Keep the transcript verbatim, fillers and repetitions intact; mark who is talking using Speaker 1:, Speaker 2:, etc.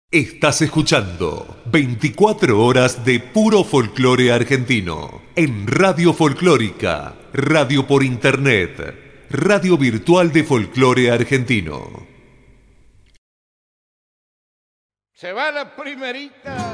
Speaker 1: Estás escuchando veinticuatro horas de puro folclore argentino en Radio Folclórica, radio por internet, radio virtual de folclore argentino.
Speaker 2: Se va la primerita.